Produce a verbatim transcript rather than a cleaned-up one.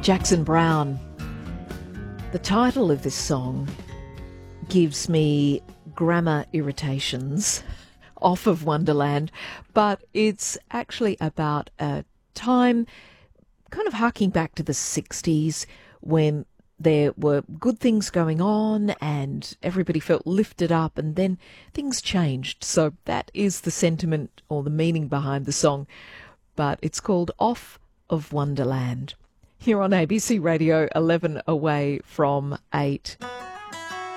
Jackson Browne. The title of this song gives me grammar irritations off of Wonderland, but it's actually about a time kind of harking back to the sixties when there were good things going on and everybody felt lifted up, and then things changed. So that is the sentiment or the meaning behind the song, but it's called Off of Wonderland. Here on A B C Radio, eleven away from eight.